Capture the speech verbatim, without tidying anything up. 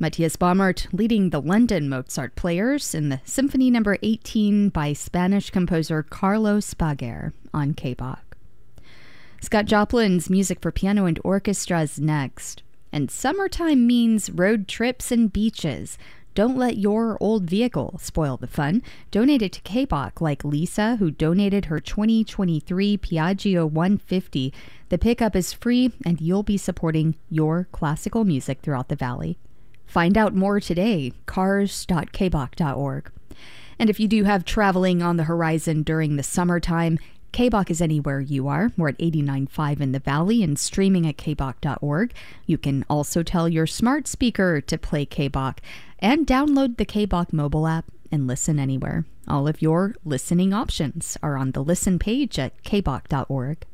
Matthias Baumert leading the London Mozart Players in the Symphony Number eighteen by Spanish composer Carlos Baguer on K B O C. Scott Joplin's music for piano and orchestra is next. And summertime means road trips and beaches. Don't let your old vehicle spoil the fun. Donate it to K B O C, like Lisa, who donated her twenty twenty-three Piaggio one fifty. The pickup is free, and you'll be supporting your classical music throughout the valley. Find out more today, cars dot k b o c dot org. And if you do have traveling on the horizon during the summertime, K B O C is anywhere you are. We're at eighty-nine point five in the Valley and streaming at k b o c dot org. You can also tell your smart speaker to play K B O C and download the K B O C mobile app and listen anywhere. All of your listening options are on the listen page at k b o c dot org.